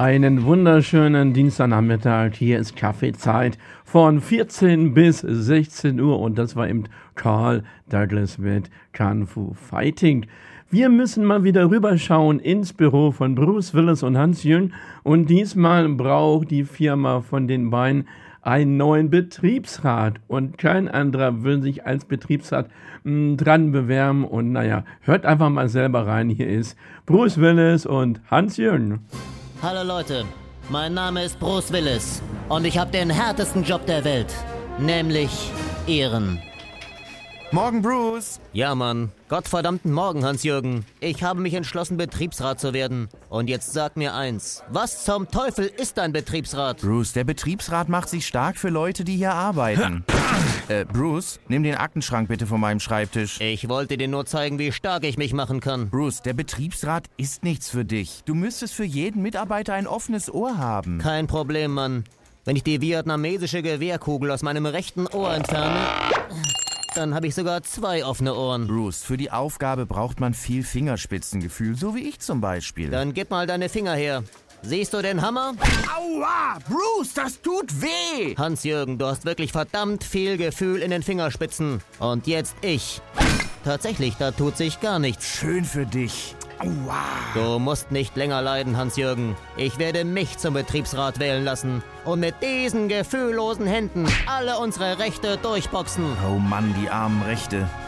Einen wunderschönen Dienstagnachmittag. Hier ist Kaffeezeit von 14 bis 16 Uhr und das war eben Carl Douglas mit Kung Fu Fighting. Wir müssen mal wieder rüberschauen ins Büro von Bruce Willis und Hans-Jürgen und diesmal braucht die Firma von den beiden einen neuen Betriebsrat und kein anderer will sich als Betriebsrat dran bewerben und naja, hört einfach mal selber rein. Hier ist Bruce Willis und Hans-Jürgen. Hallo Leute, mein Name ist Bruce Willis und ich habe den härtesten Job der Welt, nämlich Ehren. Morgen, Bruce. Ja, Mann. Gottverdammten Morgen, Hans-Jürgen. Ich habe mich entschlossen, Betriebsrat zu werden. Und jetzt sag mir eins. Was zum Teufel ist ein Betriebsrat? Bruce, der Betriebsrat macht sich stark für Leute, die hier arbeiten. Bruce, nimm den Aktenschrank bitte von meinem Schreibtisch. Ich wollte dir nur zeigen, wie stark ich mich machen kann. Bruce, der Betriebsrat ist nichts für dich. Du müsstest für jeden Mitarbeiter ein offenes Ohr haben. Kein Problem, Mann. Wenn ich die vietnamesische Gewehrkugel aus meinem rechten Ohr entferne, dann habe ich sogar 2 offene Ohren. Bruce, für die Aufgabe braucht man viel Fingerspitzengefühl, so wie ich zum Beispiel. Dann gib mal deine Finger her. Siehst du den Hammer? Aua! Bruce, das tut weh! Hans-Jürgen, du hast wirklich verdammt viel Gefühl in den Fingerspitzen. Und jetzt ich. Tatsächlich, da tut sich gar nichts. Schön für dich. Aua! Du musst nicht länger leiden, Hans-Jürgen. Ich werde mich zum Betriebsrat wählen lassen und mit diesen gefühllosen Händen alle unsere Rechte durchboxen. Oh Mann, die armen Rechte.